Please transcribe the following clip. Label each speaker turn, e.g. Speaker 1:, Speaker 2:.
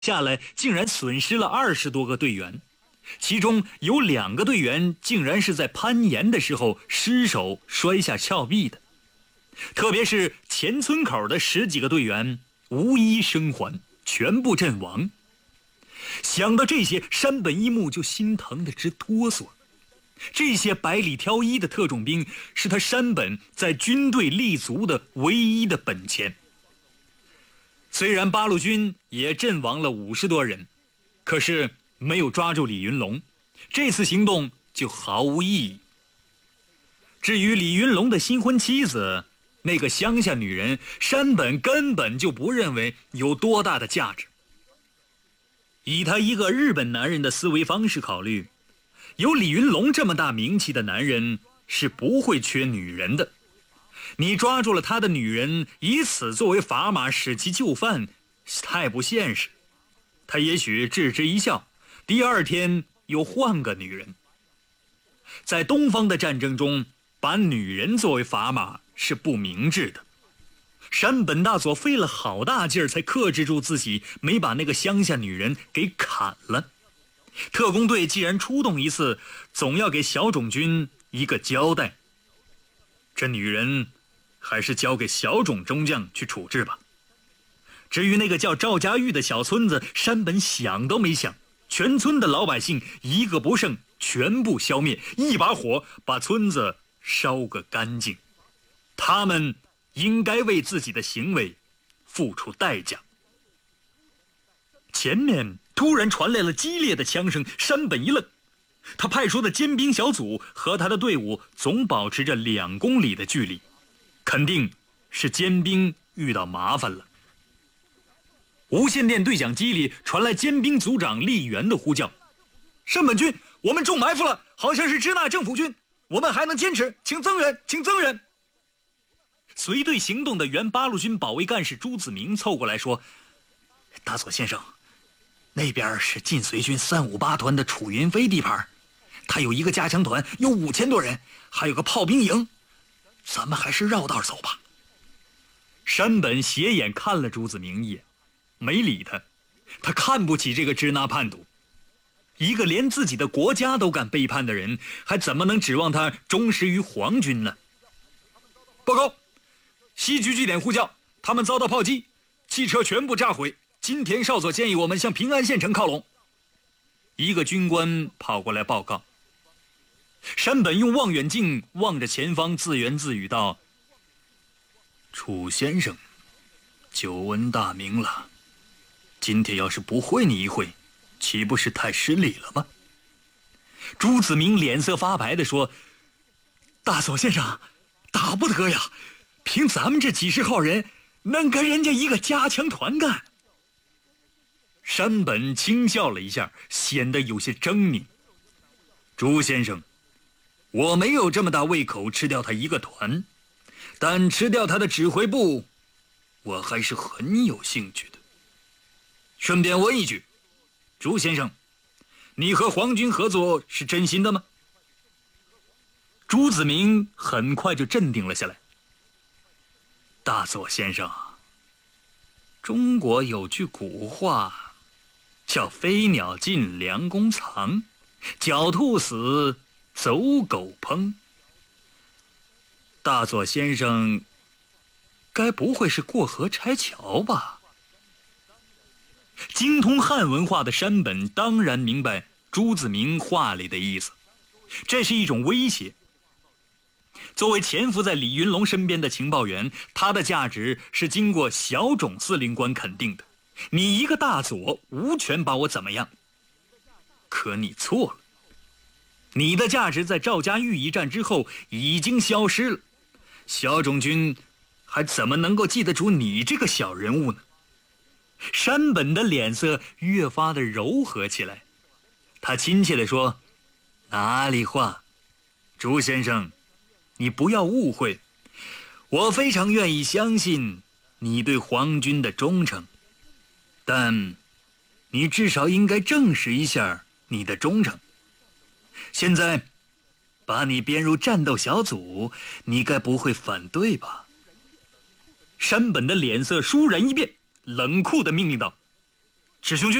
Speaker 1: 下来竟然损失了20多个队员，其中有2个队员竟然是在攀岩的时候失手摔下峭壁的，特别是前村口的10几个队员无一生还，全部阵亡。想到这些，山本一木就心疼得直哆嗦。这些百里挑一的特种兵是他山本在军队立足的唯一的本钱。虽然八路军也阵亡了50多人，可是没有抓住李云龙，这次行动就毫无意义。至于李云龙的新婚妻子，那个乡下女人，山本根本就不认为有多大的价值。以他一个日本男人的思维方式考虑，有李云龙这么大名气的男人是不会缺女人的。你抓住了他的女人，以此作为砝码使其就范，太不现实。他也许置之一笑，第2天又换个女人。在东方的战争中，把女人作为砝码是不明智的。山本大佐费了好大劲儿才克制住自己，没把那个乡下女人给砍了。特工队既然出动一次，总要给小种军一个交代。这女人还是交给小种中将去处置吧。至于那个叫赵家玉的小村子，山本想都没想，全村的老百姓一个不剩，全部消灭，一把火把村子烧个干净。他们应该为自己的行为付出代价。前面突然传来了激烈的枪声，山本一愣，他派出的尖兵小组和他的队伍总保持着2公里的距离，肯定是尖兵遇到麻烦了。无线电对讲机里传来尖兵组长厉元的呼叫：山本军，我们中埋伏了，好像是支那政府军，我们还能坚持，请增援，请增援。随队行动的原八路军保卫干事朱子明凑过来说：大佐先生，那边是晋绥军358团的楚云飞地盘，他有一个加强团，有5000多人，还有个炮兵营，咱们还是绕道走吧。山本斜眼看了朱子明一眼，没理他，他看不起这个支那叛徒。一个连自己的国家都敢背叛的人，还怎么能指望他忠实于皇军呢？报告，西局据点呼叫，他们遭到炮击，汽车全部炸毁。金田少佐建议我们向平安县城靠拢。一个军官跑过来报告。山本用望远镜望着前方，自言自语道：楚先生，久闻大名了，今天要是不会你一会，岂不是太失礼了吗？朱子明脸色发白地说：大佐先生，打不得呀，凭咱们这几十号人，能跟人家一个加强团干？山本轻笑了一下，显得有些狰狞。朱先生，我没有这么大胃口吃掉他一个团，但吃掉他的指挥部，我还是很有兴趣的。顺便问一句，朱先生，你和皇军合作是真心的吗？朱子明很快就镇定了下来。大佐先生，中国有句古话叫飞鸟尽，良弓藏，狡兔死，走狗烹。大佐先生该不会是过河拆桥吧？精通汉文化的山本当然明白朱子明话里的意思，这是一种威胁。作为潜伏在李云龙身边的情报员，他的价值是经过小种司令官肯定的。你一个大佐无权把我怎么样。可你错了，你的价值在赵家峪一战之后已经消失了，小种军还怎么能够记得住你这个小人物呢？山本的脸色越发的柔和起来，他亲切地说：哪里话，朱先生，你不要误会，我非常愿意相信你对皇军的忠诚，但你至少应该证实一下你的忠诚。现在把你编入战斗小组，你该不会反对吧？山本的脸色倏然一变，冷酷地命令道： 师兄君。